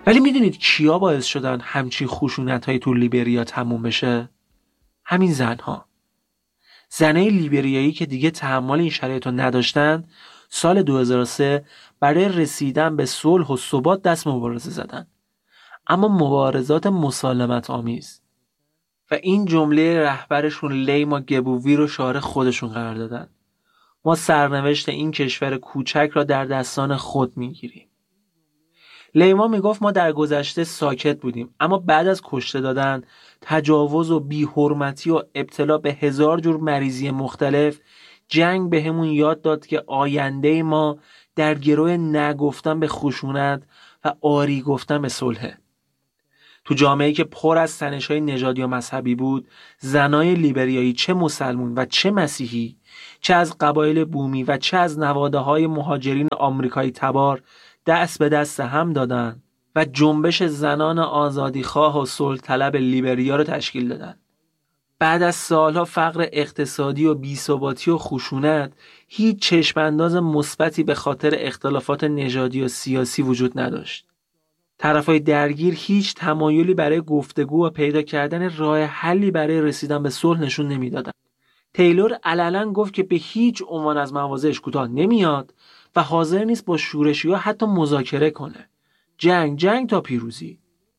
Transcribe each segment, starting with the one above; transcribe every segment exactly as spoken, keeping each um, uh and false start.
ولی میدونید کیا باعث شدن همچین خشونت‌های تو لیبریا تموم بشه؟ همین زنها. زنای لیبریایی که دیگه تحمل این شرایط رو نداشتن، سال دو هزار و سه برای رسیدن به صلح و ثبات دست مبارزه زدن. اما مبارزات مسالمت آمیز. و این جمله رهبرشون لیما گبووی رو شعار خودشون قرار دادن: ما سرنوشت این کشور کوچک را در دستان خود میگیریم. لیما میگفت ما در گذشته ساکت بودیم، اما بعد از کشته دادن، تجاوز و بی‌حرمتی و ابتلا به هزار جور مریضی مختلف، جنگ به همون یاد داد که آینده ما در گروه نگفتن به خشونت و آری گفتن به صلحه. تو جامعه‌ای که پر از تنش‌های نژادی و مذهبی بود، زنای لیبریایی چه مسلمون و چه مسیحی، چه از قبایل بومی و چه از نواده‌های مهاجرین آمریکایی تبار دست به دست هم دادن و جنبش زنان آزادیخواه و صلح طلب لیبریا رو تشکیل دادن. بعد از سالها فقر اقتصادی و بی‌ثباتی و خشونت، هیچ چشمانداز مثبتی به خاطر اختلافات نژادی و سیاسی وجود نداشت. طرفای درگیر هیچ تمایلی برای گفتگو و پیدا کردن راه حلی برای رسیدن به صلح نشون نمیدادن. تیلور علنا گفت که به هیچ عنوان از مواضعش کوتاه نمیاد و حاضر نیست با شورشی‌ها حتی مذاکره کنه. جنگ جنگ تا پیروزی.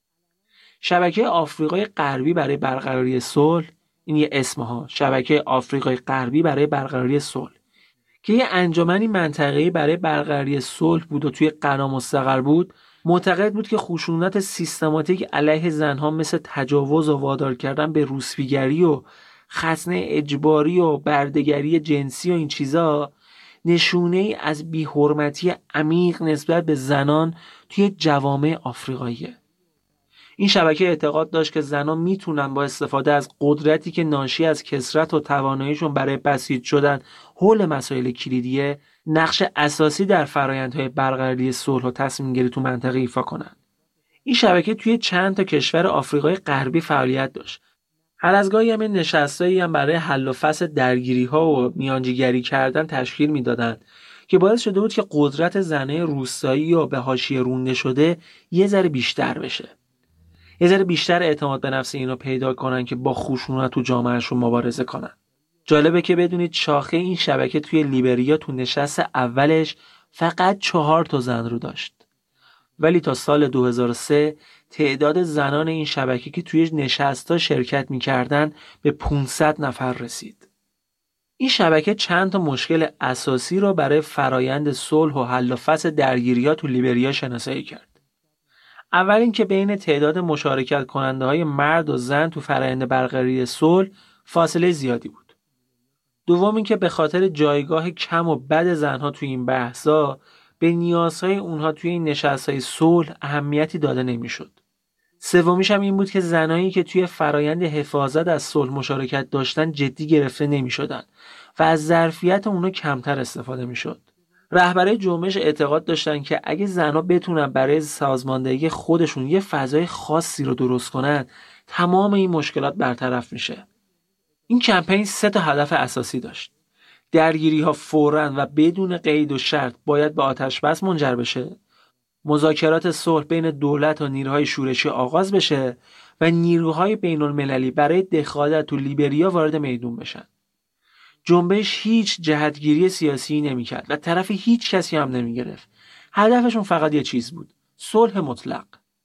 شبکه آفریقای غربی برای برقراری صلح، این یه اسمها، شبکه آفریقای غربی برای برقراری صلح، که یه انجمنی منطقه‌ای برای برقراری صلح بود و توی غنا مستقر بود، معتقد بود که خشونت سیستماتیک علیه زنها مثل تجاوز و وادار کردن به روسپیگری و ختنه اجباری و برده‌گری جنسی و این چیزا نشونه ای از بی‌حرمتی عمیق نسبت به زنان توی جوامع آفریقاییه. این شبکه اعتقاد داشت که زنان میتونن با استفاده از قدرتی که ناشی از کثرت و تواناییشون برای بسیج شدن حول مسائل کلیدیه، نقش اساسی در فرآیندهای برقراری صلح و تصمیم گیری تو منطقه ایفا کنن. این شبکه توی چند تا کشور آفریقای غربی فعالیت داشت. هر از گاهی هم نشستایی هم برای حل و فصل درگیری‌ها و میانجیگری کردن تشکیل میدادن که باعث شده بود که قدرت زنه روستایی و به حاشیه رونده شده یه ذره بیشتر بشه. یه ذره بیشتر اعتماد به نفس اینو پیدا کنن که با خشونت تو جامعهشون مبارزه کنن. جالبه که بدونید شاخه این شبکه توی لیبریا تو نشست اولش فقط چهار تا زن رو داشت. ولی تا سال دو هزار و سه تعداد زنان این شبکه که توی نشست‌ها شرکت می‌کردن به پانصد نفر رسید. این شبکه چند تا مشکل اساسی رو برای فرایند صلح و حل و فصل درگیری‌ها تو لیبریا شناسایی کرد. اول اینکه بین تعداد مشارکت کننده های مرد و زن تو فرآیند برقراری صلح فاصله زیادی بود. دوم اینکه به خاطر جایگاه کم و بد زنها توی این بحثا به نیازهای اونها توی این نشست‌های صلح اهمیتی داده نمیشد. سومیش هم این بود که زنایی که توی فرایند حفاظت از صلح مشارکت داشتن جدی گرفته نمیشدن و از ظرفیت اونها کمتر استفاده میشد. رهبرای جنبش اعتقاد داشتن که اگه زنها بتونن برای سازماندهی خودشون یه فضای خاصی رو درست کنن، تمام این مشکلات برطرف میشه. این کمپین سه تا هدف اساسی داشت. درگیری ها فوراً و بدون قید و شرط باید به آتش بس منجر بشه. مذاکرات صلح بین دولت و نیروهای شورشی آغاز بشه و نیروهای بین المللی برای دخالت تو لیبریا وارد میدون بشن. جنبش هیچ جهتگیری سیاسی نمی‌کرد و طرف هیچ کسی هم نمی‌گرفت. هدفشون فقط یه چیز بود: صلح مطلق.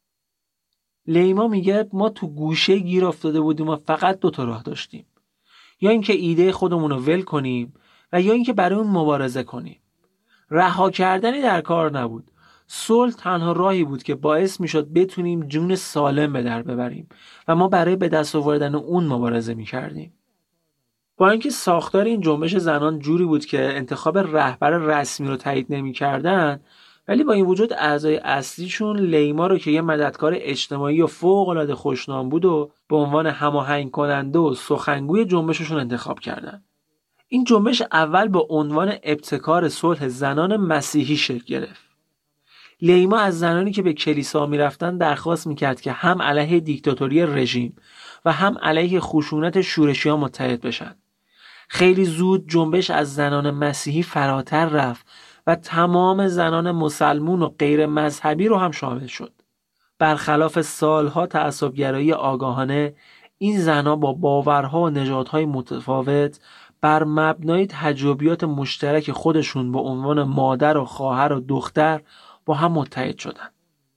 لیما میگه ما تو گوشه گیر افتاده بودیم و فقط دو تا راه داشتیم. یا اینکه ایده خودمون رو ول کنیم و یا اینکه برای اون مبارزه کنیم. رها کردنی در کار نبود. صلح تنها راهی بود که باعث میشد بتونیم جون سالم به در ببریم و ما برای به دست آوردن اون مبارزه می‌کردیم. با اینکه ساختار این جنبش زنان جوری بود که انتخاب رهبر رسمی رو تایید نمی‌کردن، ولی با این وجود اعضای اصلیشون لیما رو که یه مددکار اجتماعی و فوق‌العاده خوشنام بود و به عنوان هماهنگ کننده و سخنگوی جنبششون انتخاب کردن. این جنبش اول با عنوان ابتکار صلح زنان مسیحی شکل گرفت. لیما از زنانی که به کلیسا می‌رفتن درخواست می‌کرد که هم علیه دیکتاتوری رژیم و هم علیه خشونت شورشی‌ها متحد بشن. خیلی زود جنبش از زنان مسیحی فراتر رفت و تمام زنان مسلمون و غیر مذهبی رو هم شامل شد. برخلاف سالها تعصبگرایی آگاهانه، این زنها با باورها و نژادهای متفاوت بر مبنای تجربیات مشترک خودشون به عنوان مادر و خواهر و دختر با هم متحد شدن.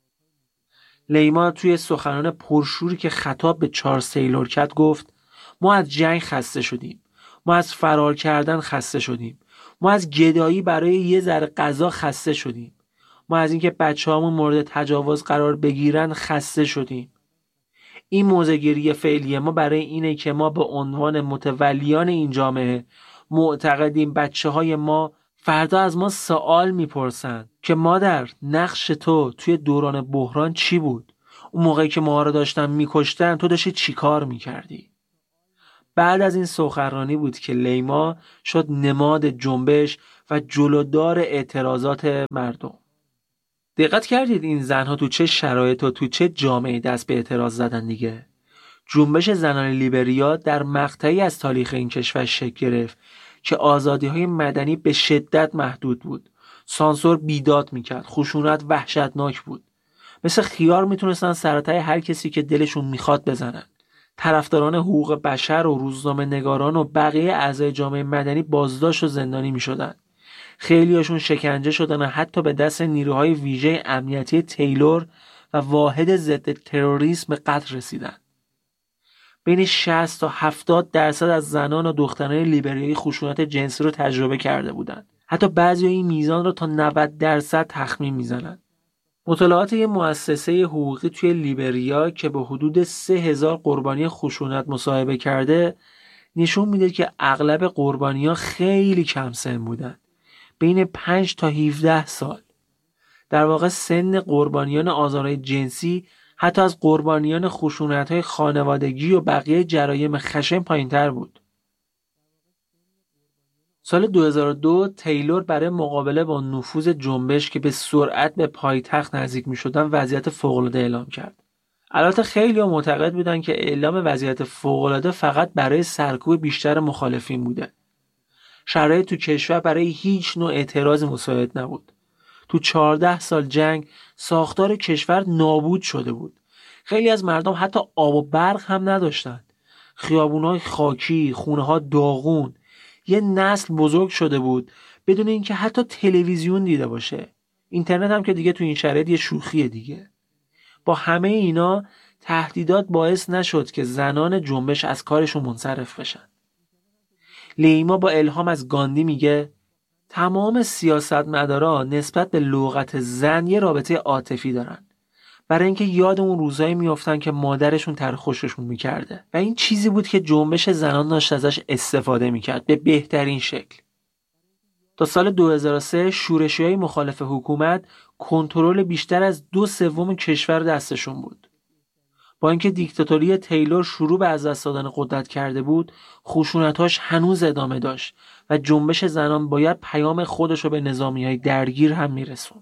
لیما توی سخنان پرشوری که خطاب به چارلز تیلور کرد گفت: ما از جنگ خسته شدیم. ما از فرار کردن خسته شدیم. ما از گدایی برای یه ذره غذا خسته شدیم. ما از اینکه بچه‌هامون مورد تجاوز قرار بگیرن خسته شدیم. این موضع‌گیری فعلی ما برای اینه که ما به عنوان متولیان این جامعه معتقدیم بچه‌های ما فردا از ما سوال میپرسن که مادر، نقش تو توی دوران بحران چی بود؟ اون موقعی که ما رو داشتن میکشتن تو داشتی چی کار میکردی؟ بعد از این سخنرانی بود که لیما شد نماد جنبش و جلودار اعتراضات مردم. دقت کردید این زنها تو چه شرایط و تو چه جامعه دست به اعتراض زدن دیگه؟ جنبش زنان لیبریا در مقطعی از تاریخ این کشور شکل گرفت که آزادی‌های مدنی به شدت محدود بود. سانسور بیداد میکرد، خشونت وحشتناک بود. مثل خیار میتونستن سرتای هر کسی که دلشون میخواد بزنن. طرفداران حقوق بشر و روزنامه نگاران و بقیه اعضای جامعه مدنی بازداشت و زندانی میشدن. خیلیاشون شکنجه شدن و حتی به دست نیروهای ویژه امنیتی تیلور و واحد ضد تروریسم به قتل رسیدن. بین شصت تا هفتاد درصد از زنان و دختران لیبریایی خشونت جنسی رو تجربه کرده بودند. حتی بعضی این میزان رو تا نود درصد تخمین میزنند. مطالعات یک مؤسسه حقوقی توی لیبریا که به حدود سه هزار قربانی خشونت مصاحبه کرده نشون میده که اغلب قربانی‌ها خیلی کم سن بودن. بین پنج تا هفده سال. در واقع سن قربانیان آزارهای جنسی حتی از قربانیان خشونت‌های خانوادگی و بقیه جرایم خشن پایین‌تر بود. سال دو هزار و دو تیلور برای مقابله با نفوذ جنبش که به سرعت به پایتخت نزدیک می‌شدن وضعیت فوق‌العاده اعلام کرد. البته خیلی معتقد بودن که اعلام وضعیت فوق‌العاده فقط برای سرکوب بیشتر مخالفین بوده. شرایط تو کشور برای هیچ نوع اعتراض مساعد نبود. تو چهارده سال جنگ ساختار کشور نابود شده بود. خیلی از مردم حتی آب و برق هم نداشتن. خیابون‌های خاکی، خونه‌ها داغون. یه نسل بزرگ شده بود بدون اینکه حتی تلویزیون دیده باشه. اینترنت هم که دیگه تو این شرایط یه شوخیه دیگه. با همه اینا تهدیدات باعث نشد که زنان جنبش از کارشون منصرف بشن. لیما با الهام از گاندی میگه تمام سیاستمدارا نسبت به لغت زن یه رابطه عاطفی دارن. برای اینکه یاد اون روزایی میافتن که مادرشون ترخوششون میکرده و این چیزی بود که جنبش زنان داشت ازش استفاده میکرد به بهترین شکل. تا سال دو هزار و سه شورشیای مخالف حکومت کنترل بیشتر از دو سوم کشور دستشون بود. با اینکه دیکتاتوری تیلور شروع به از دست دادن قدرت کرده بود، خشونتاش هنوز ادامه داشت و جنبش زنان باید پیام خودش رو به نظامیای درگیر هم میرسوند.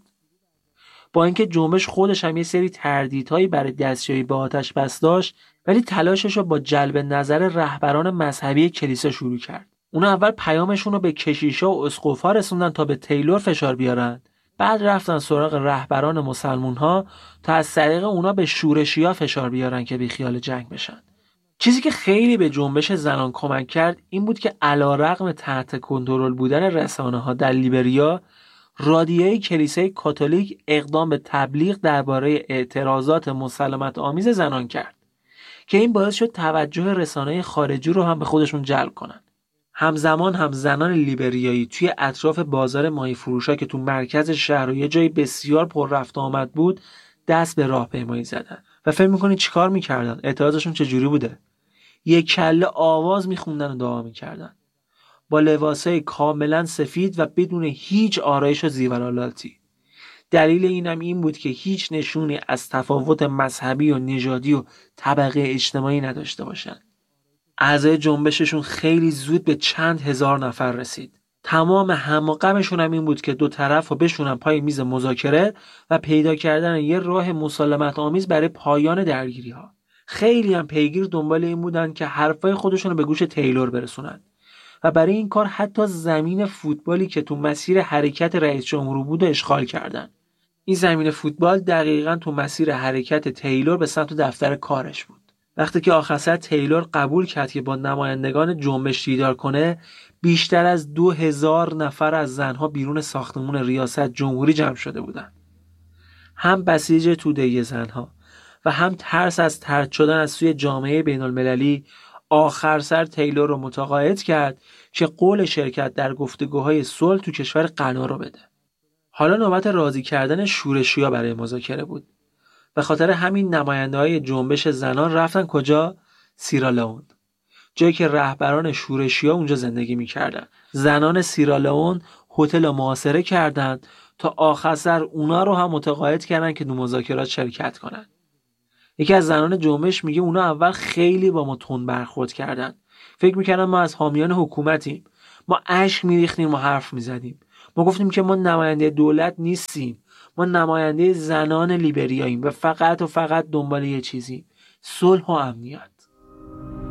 با اینکه جنبش خودش هم یه سری تردیدهایی برای دستیابی به آتش بس داشت، ولی تلاشش رو با جلب نظر رهبران مذهبی کلیسا شروع کرد. اونا اول پیامشون رو به کشیشا و اسقفا رسوندن تا به تیلور فشار بیارن. بعد رفتن سراغ رهبران مسلمون‌ها تا از طریق اونا به شورشی‌ها فشار بیارن که بی خیال جنگ بشن. چیزی که خیلی به جنبش زنان کمک کرد این بود که علیرغم تحت کنترل بودن رسانه‌ها در لیبریا، رادیوی کلیسای کاتولیک اقدام به تبلیغ درباره اعتراضات مسالمت آمیز زنان کرد که این باعث شد توجه رسانه‌های خارجی رو هم به خودشون جلب کنن. همزمان هم زنان لیبریایی توی اطراف بازار ماهی فروشا که تو مرکز شهر و یه جای بسیار پر رفت آمد بود دست به راهپیمایی زدن. و فکر می‌کنید چیکار می‌کردن؟ اعتراضشون چجوری بوده؟ یک کله آواز می‌خوندن و دعا می‌کردن. با لباسای کاملا سفید و بدون هیچ آرایش و زیورالاتی. دلیل اینم این بود که هیچ نشونی از تفاوت مذهبی و نژادی و طبقه اجتماعی نداشته باشن. اعضای جنبششون خیلی زود به چند هزار نفر رسید. تمام هم و غمشون هم این بود که دو طرف رو بشونن پای میز مذاکره و پیدا کردن یه راه مسالمت آمیز برای پایان درگیری ها. خیلی هم پیگیر دنبال این بودن که حرفای خودشون رو به گوش تیلور برسونن و برای این کار حتی زمین فوتبالی که تو مسیر حرکت رئیس جمهور بود اشغال کردن. این زمین فوتبال دقیقاً تو مسیر حرکت تیلور به سمت دفتر کارش بود. وقتی که آخر سر تیلور قبول کرد که با نمایندگان جنبش دیدار کنه، بیشتر از دو هزار نفر از زنها بیرون ساختمان ریاست جمهوری جمع شده بودند. هم بسیج توده‌ای زنها و هم ترس از طرد شدن از سوی جامعه بین المللی آخر سر تیلور رو متقاعد کرد که قول شرکت در گفتگوهای صلح تو کشور غنا رو بده. حالا نوبت راضی کردن شورشی‌ها برای مذاکره بود. به خاطر همین نماینده‌های جنبش زنان رفتن کجا؟ سیرالئون. جایی که رهبران شورشی‌ها اونجا زندگی می‌کردن. زنان سیرالئون هتل رو محاصره کردند تا آخر سر اونا رو هم متقاعد کردن که تو مذاکرات شرکت کنن. یکی از زنان جنبش میگه اونا اول خیلی با ما تند برخورد کردن. فکر می‌کردن ما از حامیان حکومتیم. ما اشک می‌ریختیم و حرف می‌زدیم. ما گفتیم که ما نماینده دولت نیستیم. ما نماینده زنان لیبریاییم و فقط و فقط دنبال یه چیزی، صلح و امنیت.